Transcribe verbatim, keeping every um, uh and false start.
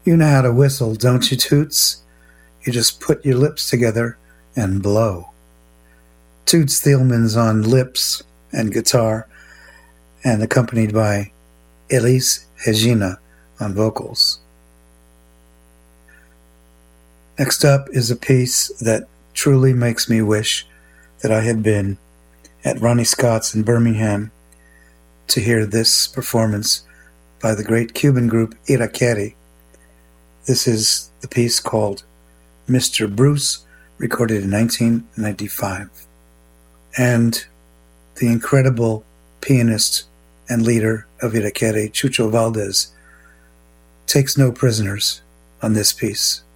You know how to whistle, don't you, Toots? You just put your lips together and blow. Toots Thielman's on lips and guitar, and accompanied by Elis Regina on vocals. Next up is a piece that truly makes me wish that I had been at Ronnie Scott's in Birmingham to hear this performance by the great Cuban group Iraquere. This is the piece called Mister Bruce, recorded in nineteen ninety-five. And the incredible pianist and leader of Iraquere, Chucho Valdés, takes no prisoners on this piece.